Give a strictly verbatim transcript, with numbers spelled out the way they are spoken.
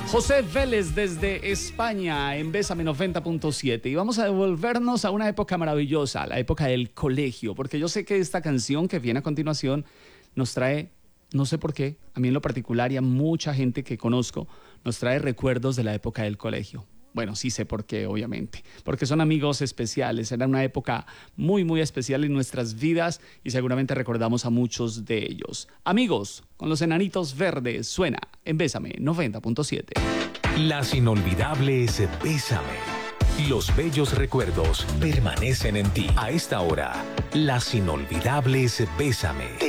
José Vélez desde España en Bésame noventa punto siete y vamos a devolvernos a una época maravillosa, la época del colegio, porque yo sé que esta canción que viene a continuación nos trae, no sé por qué, a mí en lo particular y a mucha gente que conozco, nos trae recuerdos de la época del colegio. Bueno, sí sé por qué, obviamente, porque son amigos especiales, era una época muy, muy especial en nuestras vidas y seguramente recordamos a muchos de ellos. Amigos, con los Enanitos Verdes, suena en Bésame noventa punto siete. Las inolvidables Bésame. Los bellos recuerdos permanecen en ti. A esta hora, las inolvidables Bésame.